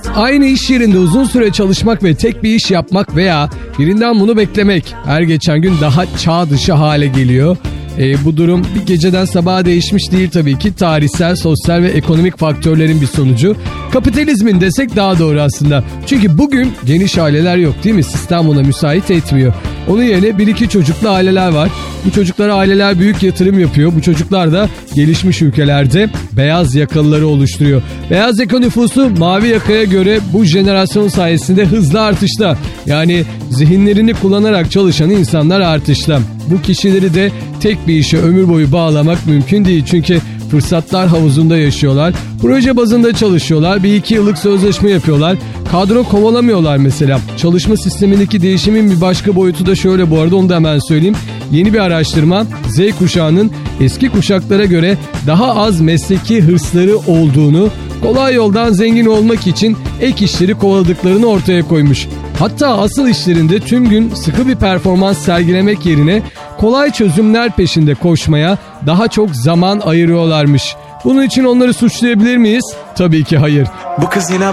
Aynı iş yerinde uzun süre çalışmak ve tek bir iş yapmak veya birinden bunu beklemek her geçen gün daha çağ dışı hale geliyor. Bu durum bir geceden sabaha değişmiş değil tabii ki. Tarihsel, sosyal ve ekonomik faktörlerin bir sonucu. Kapitalizmin desek daha doğru aslında. Çünkü bugün geniş aileler yok değil mi? Sistem ona müsait etmiyor. Onun yerine bir iki çocuklu aileler var. Bu çocuklara aileler büyük yatırım yapıyor. Bu çocuklar da gelişmiş ülkelerde beyaz yakalıları oluşturuyor. Beyaz yaka nüfusu mavi yakaya göre bu jenerasyon sayesinde hızlı artışta. Yani zihinlerini kullanarak çalışan insanlar artışta. Bu kişileri de tek bir işe ömür boyu bağlamak mümkün değil. Çünkü fırsatlar havuzunda yaşıyorlar. Proje bazında çalışıyorlar. Bir iki yıllık sözleşme yapıyorlar. Kadro kovalamıyorlar mesela. Çalışma sistemindeki değişimin bir başka boyutu da şöyle bu arada, onu da hemen söyleyeyim. Yeni bir araştırma Z kuşağının eski kuşaklara göre daha az mesleki hırsları olduğunu, kolay yoldan zengin olmak için ek işleri kovaladıklarını ortaya koymuş. Hatta asıl işlerinde tüm gün sıkı bir performans sergilemek yerine kolay çözümler peşinde koşmaya daha çok zaman ayırıyorlarmış. Bunun için onları suçlayabilir miyiz? Tabii ki hayır. Bu kız yine